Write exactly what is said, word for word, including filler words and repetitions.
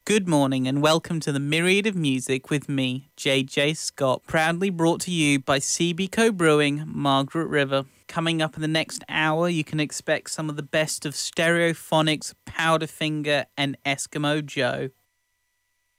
Good morning and welcome to the Myriad of Music with me, J J Scott, proudly brought to you by C B Co Brewing, Margaret River. Coming up in the next hour, you can expect some of the best of Stereophonics, Powderfinger and Eskimo Joe.